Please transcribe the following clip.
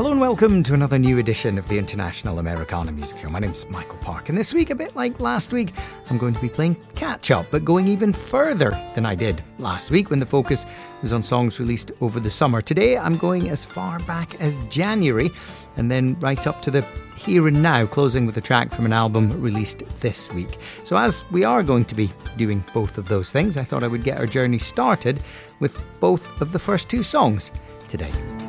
Hello and welcome to another new edition of the International Americana Music Show. My name's Michael Park, and this week, a bit like last week, I'm going to be playing catch-up, but going even further than I did last week when the focus was on songs released over the summer. Today, I'm going as far back as January, and then right up to the here and now, closing with a track from an album released this week. So as we are going to be doing both of those things, I thought I would get our journey started with both of the first two songs today.